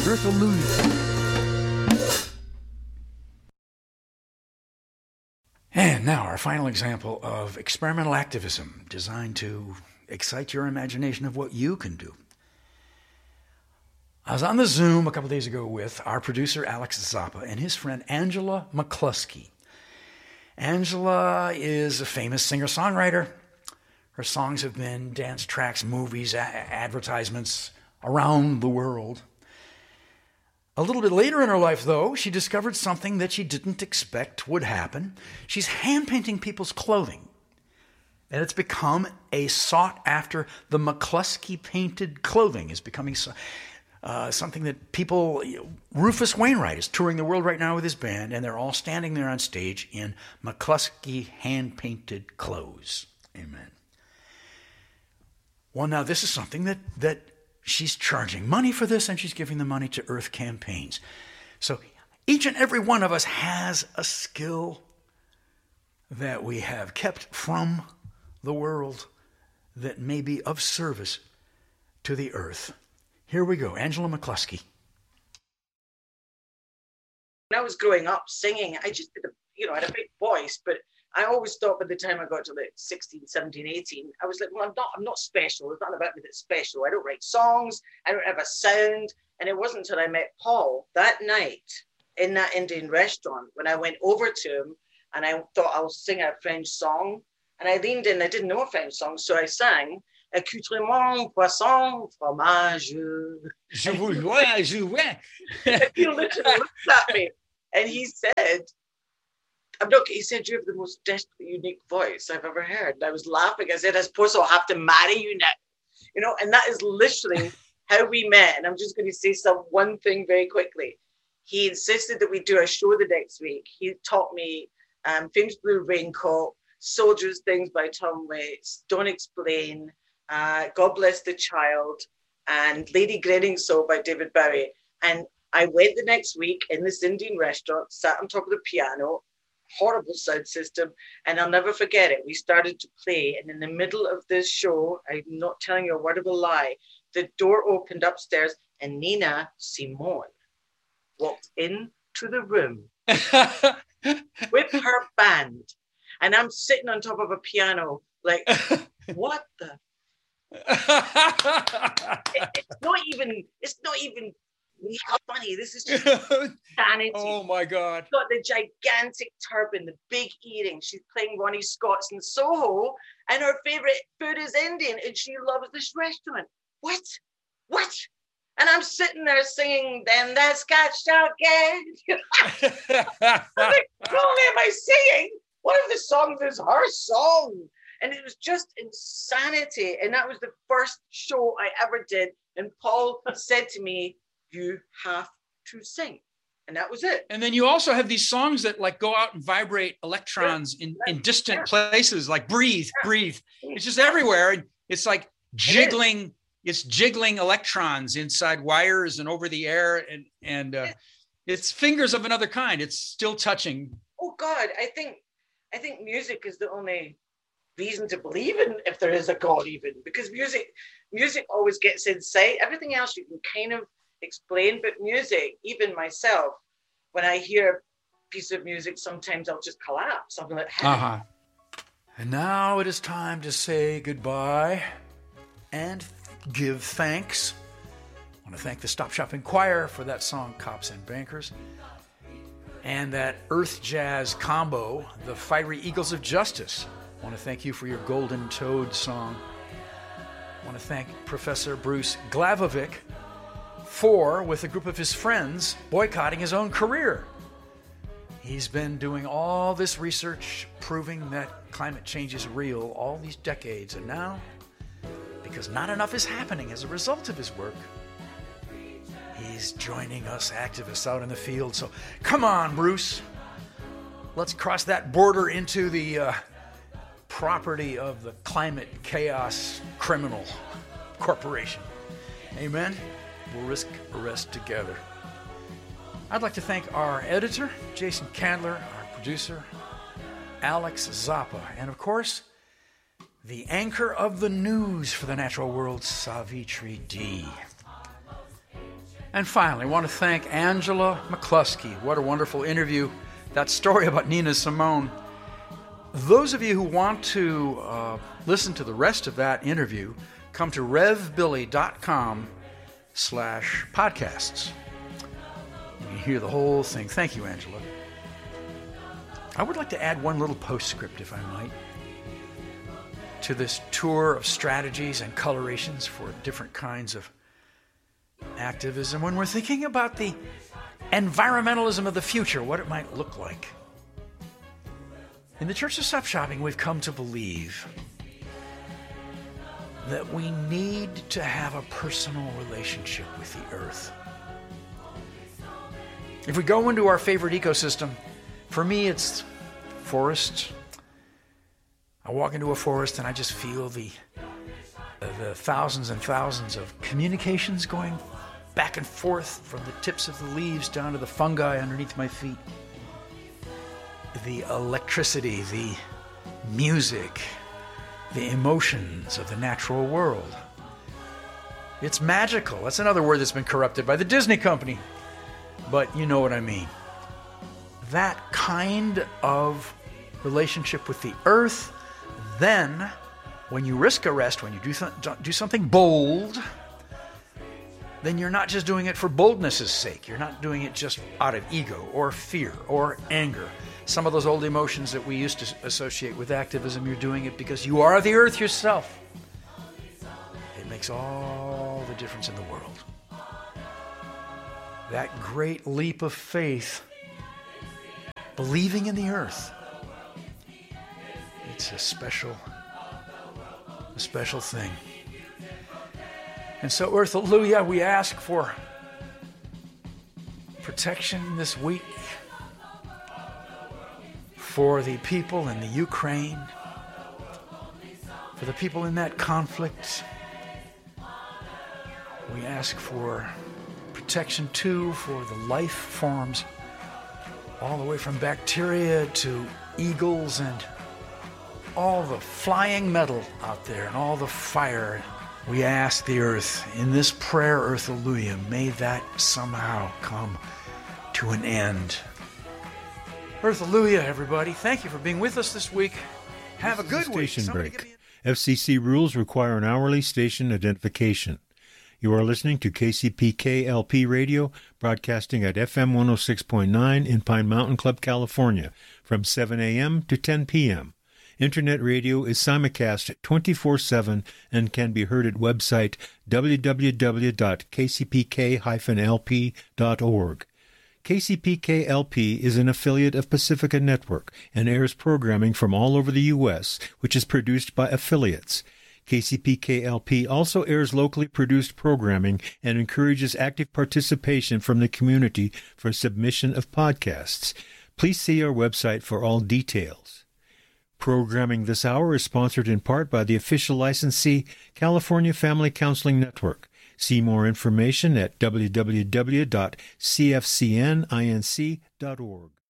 Earthalooza. And now our final example of experimental activism designed to excite your imagination of what you can do. I was on the Zoom a couple days ago with our producer Alex Zappa and his friend Angela McCluskey. Angela is a famous singer-songwriter. Her songs have been dance tracks, movies, advertisements around the world. A little bit later in her life, though, she discovered something that she didn't expect would happen. She's hand-painting people's clothing. And it's become a sought-after, the McCluskey painted clothing is becoming something that people, Rufus Wainwright is touring the world right now with his band, and they're all standing there on stage in McCluskey hand-painted clothes. Amen. Well, now this is something that she's charging money for this, and she's giving the money to Earth campaigns. So each and every one of us has a skill that we have kept from the world that may be of service to the earth. Here we go, Angela McCluskey. When I was growing up singing, I just did I had a big voice, but I always thought by the time I got to like 16, 17, 18, I was like, well, I'm not special. It's not about me that's special. I don't write songs. I don't have a sound. And it wasn't until I met Paul that night in that Indian restaurant when I went over to him and I thought I'll sing a French song. And I leaned in, I didn't know a French song, so I sang, Accoutrement, poisson, fromage. Je vous vois, je vois. He literally looked at me and he said, he said, you have the most desperately unique voice I've ever heard. And I was laughing. I said, I suppose I'll have to marry you now. And that is literally how we met. And I'm just going to say one thing very quickly. He insisted that we do a show the next week. He taught me Famous Blue Raincoat, Soldiers Things by Tom Waits, Don't Explain, God Bless the Child, and Lady Grinning Soul by David Bowie. And I went the next week in this Indian restaurant, sat on top of the piano, horrible sound system, and I'll never forget it. We started to play, and in the middle of this show, I'm not telling you a word of a lie, the door opened upstairs and Nina Simone walked into the room with her band, and I'm sitting on top of a piano like, what the? It's not even funny. This is just sanity. Oh my God. She's got the gigantic turban, the big earrings. She's playing Ronnie Scott's in Soho, and her favorite food is Indian, and she loves this restaurant. What? And I'm sitting there singing, then the Scotch shall get. I'm like, not only am I singing, one of the songs is her song. And it was just insanity. And that was the first show I ever did. And Paul said to me, you have to sing. And that was it. And then you also have these songs that like go out and vibrate electrons in distant places, like breathe. It's just everywhere. And it's like jiggling. It's jiggling electrons inside wires and over the air. And it's fingers of another kind. It's still touching. Oh God, I think music is the only reason to believe in if there is a God, even, because music always gets insight. Everything else you can kind of explain, but music, even myself, when I hear a piece of music, sometimes I'll just collapse. I'll be like, hey. And now it is time to say goodbye and give thanks. I want to thank the Stop Shopping Choir for that song, Cops and Bankers, and that Earth Jazz combo, the Fiery Eagles of Justice. I want to thank you for your Golden Toad song. I want to thank Professor Bruce Glavovic for, with a group of his friends, boycotting his own career. He's been doing all this research proving that climate change is real all these decades, and now, because not enough is happening as a result of his work, he's joining us activists out in the field. So come on, Bruce. Let's cross that border into the property of the climate chaos criminal corporation. Amen? We'll risk arrest together. I'd like to thank our editor, Jason Candler, our producer, Alex Zappa, and of course, the anchor of the news for the natural world, Savitri D. And finally, I want to thank Angela McCluskey. What a wonderful interview. That story about Nina Simone. Those of you who want to listen to the rest of that interview, come to revbilly.com/podcasts. You can hear the whole thing. Thank you, Angela. I would like to add one little postscript, if I might, to this tour of strategies and colorations for different kinds of activism. When we're thinking about the environmentalism of the future, what it might look like. In the Church of Stop Shopping, we've come to believe that we need to have a personal relationship with the earth. If we go into our favorite ecosystem, for me it's forest. I walk into a forest and I just feel the thousands and thousands of communications going back and forth from the tips of the leaves down to the fungi underneath my feet. The electricity, the music, the emotions of the natural world. It's magical. That's another word that's been corrupted by the Disney company. But you know what I mean. That kind of relationship with the earth, then when you risk arrest, when you do something bold, then you're not just doing it for boldness' sake. You're not doing it just out of ego or fear or anger. Some of those old emotions that we used to associate with activism, you're doing it because you are the earth yourself. It makes all the difference in the world. That great leap of faith, believing in the earth, it's a special thing. And so, Earthalluia, we ask for protection this week for the people in the Ukraine, for the people in that conflict. We ask for protection, too, for the life forms, all the way from bacteria to eagles and all the flying metal out there and all the fire. We ask the earth, in this prayer, Earthalluia, may that somehow come to an end. Earthalluia, everybody. Thank you for being with us this week. Have a good week. Station break. FCC rules require an hourly station identification. You are listening to KCPK-LP Radio, broadcasting at FM 106.9 in Pine Mountain Club, California, from 7 a.m. to 10 p.m. Internet radio is simulcast 24/7 and can be heard at website www.kcpk-lp.org. KCPK-LP is an affiliate of Pacifica Network and airs programming from all over the U.S., which is produced by affiliates. KCPK-LP also airs locally produced programming and encourages active participation from the community for submission of podcasts. Please see our website for all details. Programming this hour is sponsored in part by the official licensee, California Family Counseling Network. See more information at www.cfcninc.org.